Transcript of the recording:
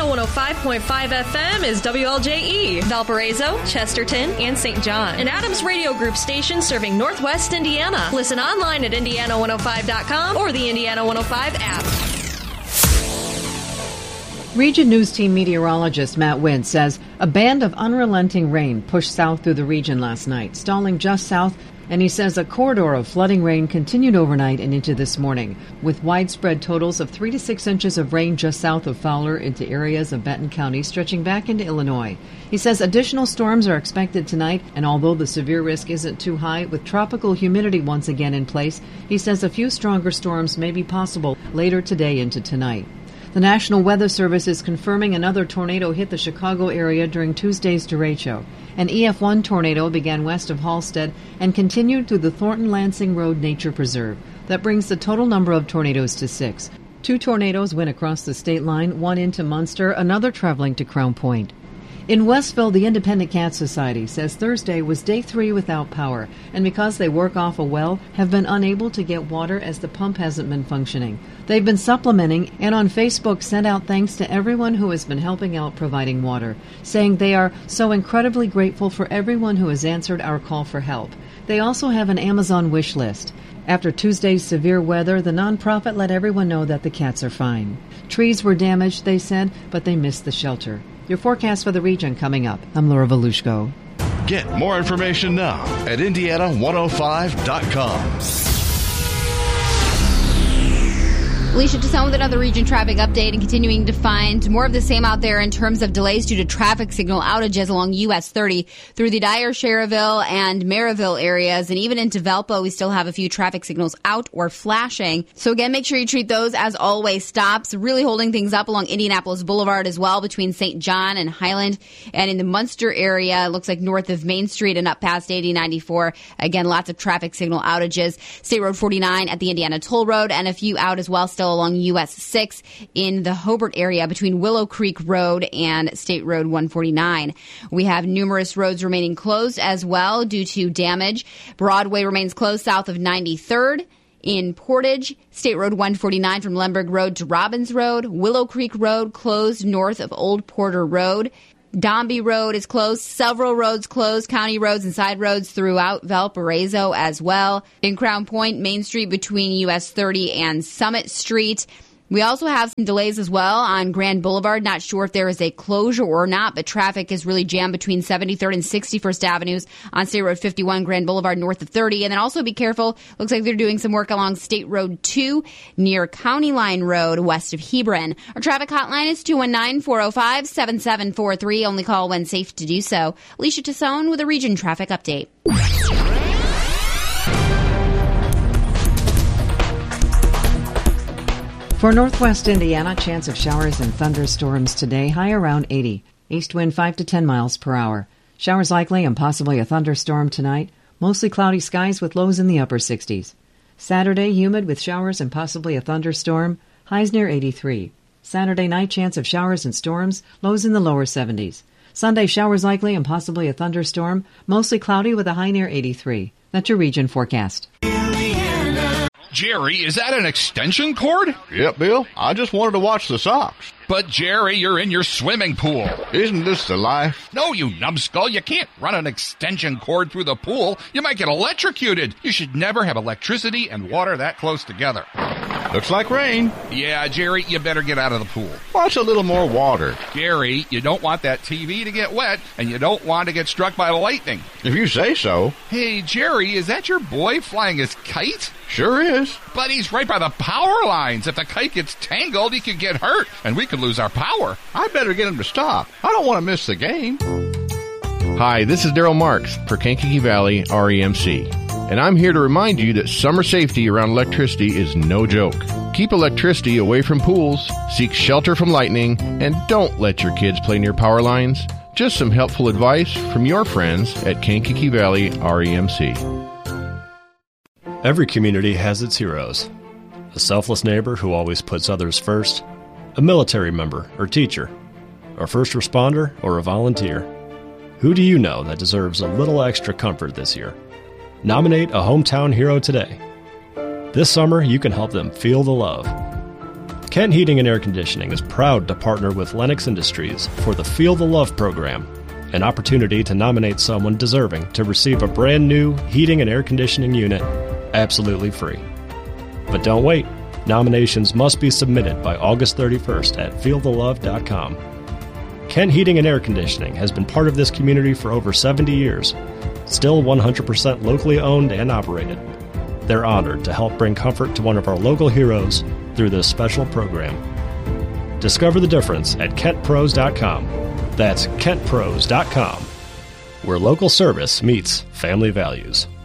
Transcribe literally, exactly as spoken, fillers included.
one oh five point five F M is W L J E, Valparaiso, Chesterton, and Saint John. An Adams Radio Group station serving Northwest Indiana. Listen online at indiana one oh five dot com or the Indiana one oh five app. Region News Team meteorologist Matt Wynn says a band of unrelenting rain pushed south through the region last night, stalling just south, and he says a corridor of flooding rain continued overnight and into this morning, with widespread totals of three to six inches of rain just south of Fowler into areas of Benton County, stretching back into Illinois. He says additional storms are expected tonight, and although the severe risk isn't too high, with tropical humidity once again in place, he says a few stronger storms may be possible later today into tonight. The National Weather Service is confirming another tornado hit the Chicago area during Tuesday's derecho. An E F one tornado began west of Halstead and continued through the Thornton-Lansing Road Nature Preserve. That brings the total number of tornadoes to six. Two tornadoes went across the state line, one into Munster, another traveling to Crown Point. In Westville, the Independent Cat Society says Thursday was day three without power, and because they work off a well, have been unable to get water as the pump hasn't been functioning. They've been supplementing and on Facebook sent out thanks to everyone who has been helping out providing water, saying they are so incredibly grateful for everyone who has answered our call for help. They also have an Amazon wish list. After Tuesday's severe weather, the nonprofit let everyone know that the cats are fine. Trees were damaged, they said, but they missed the shelter. Your forecast for the region coming up. I'm Laura Volushko. Get more information now at indiana one oh five dot com. Alicia Tassone with another region traffic update and continuing to find more of the same out there in terms of delays due to traffic signal outages along U S thirty through the Dyer, Schererville, and Maryville areas. And even into Valpo, we still have a few traffic signals out or flashing. So again, make sure you treat those as always stops. Really holding things up along Indianapolis Boulevard as well between Saint John and Highland. And in the Munster area, it looks like north of Main Street and up past eighty ninety-four. Again, lots of traffic signal outages. State Road forty-nine at the Indiana Toll Road and a few out as well still along U S six in the Hobart area between Willow Creek Road and State Road one forty-nine. We have numerous roads remaining closed as well due to damage. Broadway remains closed south of ninety-third. In Portage, State Road one forty-nine from Lemberg Road to Robbins Road. Willow Creek Road closed north of Old Porter Road. Dombey Road is closed. Several roads closed. County roads and side roads throughout Valparaiso as well. In Crown Point, Main Street between U S thirty and Summit Street. We also have some delays as well on Grand Boulevard. Not sure if there is a closure or not, but traffic is really jammed between seventy-third and sixty-first Avenues on State Road fifty-one, Grand Boulevard north of thirty. And then also be careful. Looks like they're doing some work along State Road two near County Line Road west of Hebron. Our traffic hotline is two one nine, four oh five, seven seven four three. Only call when safe to do so. Alicia Tassone with a Region Traffic Update. For northwest Indiana, chance of showers and thunderstorms today, high around eighty. East wind five to ten miles per hour. Showers likely and possibly a thunderstorm tonight. Mostly cloudy skies with lows in the upper sixties. Saturday, humid with showers and possibly a thunderstorm. Highs near eighty-three. Saturday night, chance of showers and storms. Lows in the lower seventies. Sunday, showers likely and possibly a thunderstorm. Mostly cloudy with a high near eighty-three. That's your region forecast. Jerry, is that an extension cord? Yep, Bill. I just wanted to watch the Sox. But, Jerry, you're in your swimming pool. Isn't this the life? No, you numbskull. You can't run an extension cord through the pool. You might get electrocuted. You should never have electricity and water that close together. Looks like rain. Yeah, Jerry, you better get out of the pool. Watch a little more water. Jerry, you don't want that T V to get wet, and you don't want to get struck by lightning. If you say so. Hey, Jerry, is that your boy flying his kite? Sure is. But he's right by the power lines. If the kite gets tangled, he could get hurt, and we could lose our power. I better get him to stop. I don't want to miss the game. Hi, this is Daryl Marks for Kankakee Valley R E M C. And I'm here to remind you that summer safety around electricity is no joke. Keep electricity away from pools, seek shelter from lightning, and don't let your kids play near power lines. Just some helpful advice from your friends at Kankakee Valley R E M C. Every community has its heroes. A selfless neighbor who always puts others first, a military member or teacher, a first responder or a volunteer. Who do you know that deserves a little extra comfort this year? Nominate a hometown hero today. This summer, you can help them feel the love. Kent Heating and Air Conditioning is proud to partner with Lennox Industries for the Feel the Love program, an opportunity to nominate someone deserving to receive a brand new heating and air conditioning unit absolutely free. But don't wait. Nominations must be submitted by August thirty-first at feel the love dot com. Kent Heating and Air Conditioning has been part of this community for over seventy years, still one hundred percent locally owned and operated. They're honored to help bring comfort to one of our local heroes through this special program. Discover the difference at kent pros dot com. That's kent pros dot com, where local service meets family values.